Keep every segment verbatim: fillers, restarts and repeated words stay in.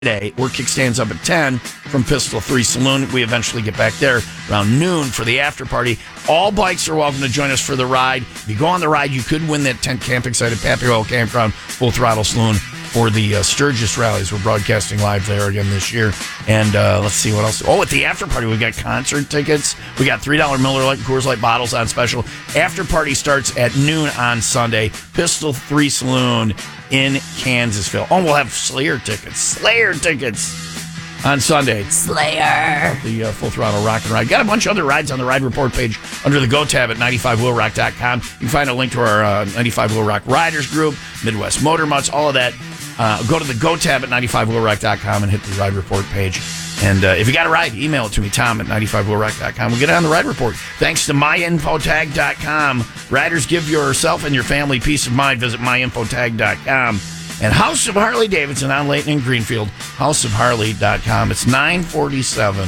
Day, where kickstands up at ten from Pistol three Saloon. We eventually get back there around noon for the after party. All bikes are welcome to join us for the ride. If you go on the ride, you could win that tent camping site at Pappy Oil Campground, Full Throttle Saloon for the uh, Sturgis rallies. We're broadcasting live there again this year. And uh, let's see what else. Oh, at the after party, we got concert tickets. We got three dollars Miller Lite and Coors Light bottles on special. After party starts at noon on Sunday. Pistol three Saloon in Kansasville. Oh, we'll have Slayer tickets. Slayer tickets on Sunday. Slayer. The uh, Full Throttle Rock and Ride. Got a bunch of other rides on the ride report page under the Go tab at ninety-five wheel rock dot com. You can find a link to our uh, ninety-five Wheel Rock Riders group, Midwest Motor Mutts, all of that. Uh, go to the Go tab at ninety-five wheel rock dot com and hit the ride report page. And uh, if you got a ride, email it to me, Tom at ninety-five wheel rock dot com. We'll get it on the ride report. Thanks to my info tag dot com. Riders, give yourself and your family peace of mind. Visit my info tag dot com. And House of Harley Davidson on Layton and Greenfield, house of harley dot com. It's nine forty-seven.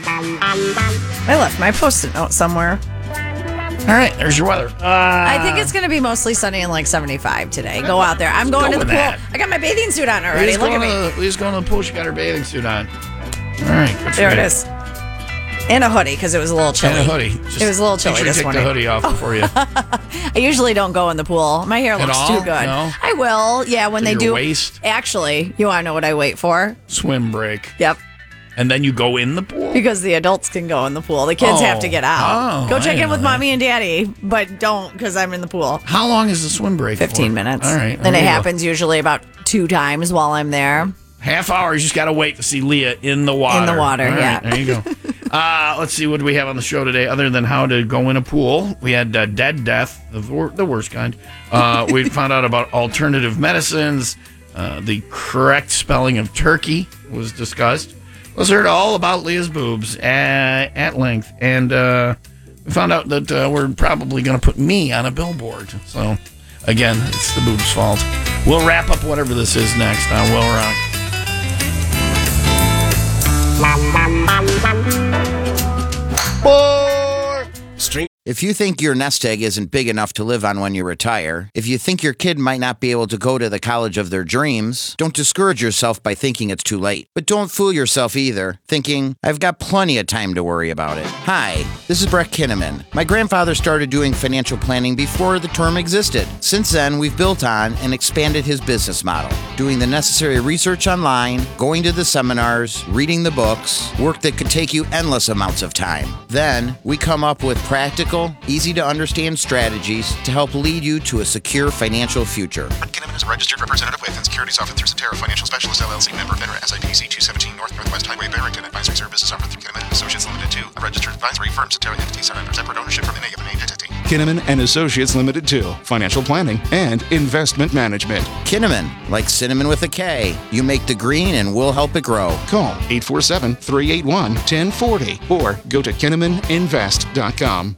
I left my post-it note somewhere. All right, there's your weather. Uh, I think it's going to be mostly sunny and like seventy-five today. Go out there. I'm going go to the pool. that. I got my bathing suit on already. Lee's Look at going me. to, Lee's going to the pool. She got her bathing suit on. All right. Good There for it you. is. And a hoodie because it was a little chilly. And a hoodie. Just it was a little chilly make sure this you take morning. the hoodie off before you. I usually don't go in the pool. My hair At looks all? too good. No? I will. Yeah, when To they your do. waist? Actually, you want to know what I wait for? Swim break. Yep. And then you go in the pool? Because the adults can go in the pool. The kids Oh. have to get out. Oh, go I check didn't in with know that. mommy and daddy, but don't because I'm in the pool. How long is the swim break fifteen for? minutes. All right. And there it you go. happens usually about two times while I'm there. Half hour. You just got to wait to see Leah in the water. In the water, All right, yeah. There you go. uh, let's see. What do we have on the show today other than how to go in a pool? We had uh, dead death, the, wor- the worst kind. Uh, we found out about alternative medicines. Uh, the correct spelling of turkey was discussed. Let's hear all about Leah's boobs at, at length. And uh, we found out that uh, we're probably going to put me on a billboard. So, again, it's the boobs' fault. We'll wrap up whatever this is next on Will Rock. If you think your nest egg isn't big enough to live on when you retire, if you think your kid might not be able to go to the college of their dreams, don't discourage yourself by thinking it's too late. But don't fool yourself either, thinking, I've got plenty of time to worry about it. Hi, this is Brett Kinnaman. My grandfather started doing financial planning before the term existed. Since then, we've built on and expanded his business model, doing the necessary research online, going to the seminars, reading the books, work that could take you endless amounts of time. Then, we come up with practical, easy-to-understand strategies to help lead you to a secure financial future. Kinnaman is a registered representative with and securities offered through Cetera Financial Specialist, L L C, member FINRA, S I P C two seventeen North Northwest Highway, Barrington. Advisory services offered through Kinnaman and Associates Limited two, a registered advisory firm. Cetera entity set under separate ownership from any of an entity. Kinnaman and Associates Limited two, financial planning and investment management. Kinnaman, like cinnamon with a K. You make the green and we'll help it grow. Call eight four seven, three eight one, one zero four zero or go to kinnaman invest dot com.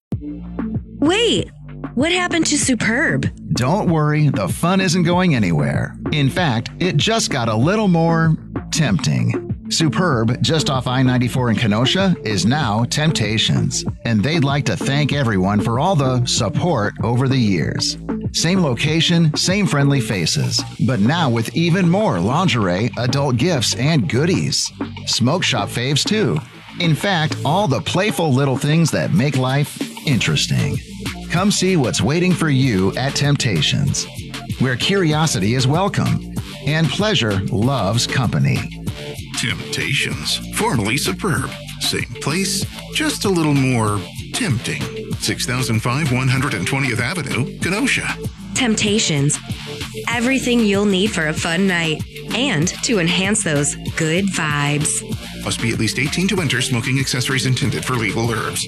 Wait, what happened to Superb? Don't worry, the fun isn't going anywhere. In fact, it just got a little more tempting. Superb, just off I ninety-four in Kenosha, is now Temptations, and they'd like to thank everyone for all the support over the years. Same location, same friendly faces, but now with even more lingerie, adult gifts, and goodies. Smoke shop faves too. In fact, all the playful little things that make life interesting. Come see what's waiting for you at Temptations, where curiosity is welcome and pleasure loves company. Temptations, formerly Superb. Same place, just a little more tempting. six thousand five, one hundred twentieth Avenue, Kenosha. Temptations. Everything you'll need for a fun night and to enhance those good vibes. Must be at least eighteen to enter. Smoking accessories intended for legal herbs.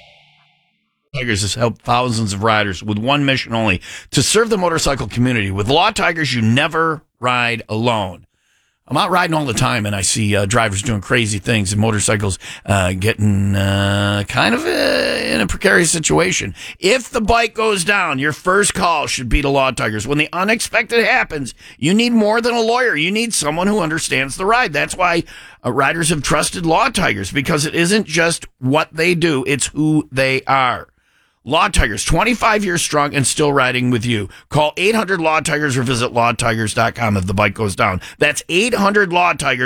Tigers has helped thousands of riders with one mission only, to serve the motorcycle community. With Law Tigers, you never ride alone. I'm out riding all the time, and I see uh, drivers doing crazy things and motorcycles uh, getting uh, kind of uh, in a precarious situation. If the bike goes down, your first call should be to Law Tigers. When the unexpected happens, you need more than a lawyer. You need someone who understands the ride. That's why uh, riders have trusted Law Tigers, because it isn't just what they do, it's who they are. Law Tigers, twenty-five years strong and still riding with you. Call eight hundred Law Tigers or visit law tigers dot com if the bike goes down. That's eight hundred Law Tigers.